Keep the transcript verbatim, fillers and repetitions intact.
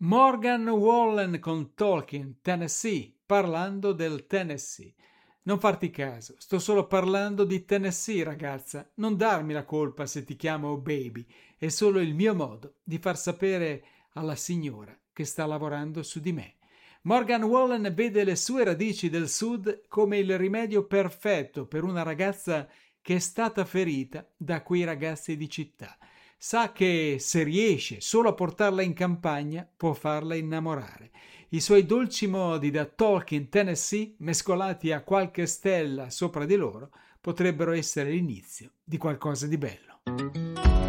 Morgan Wallen con Talking Tennessee, parlando del Tennessee. Non farti caso, sto solo parlando di Tennessee, ragazza. Non darmi la colpa se ti chiamo baby. È solo il mio modo di far sapere alla signora che sta lavorando su di me. Morgan Wallen vede le sue radici del sud come il rimedio perfetto per una ragazza che è stata ferita da quei ragazzi di città. Sa che se riesce solo a portarla in campagna può farla innamorare. I suoi dolci modi da Talking Tennessee, mescolati a qualche stella sopra di loro, potrebbero essere l'inizio di qualcosa di bello.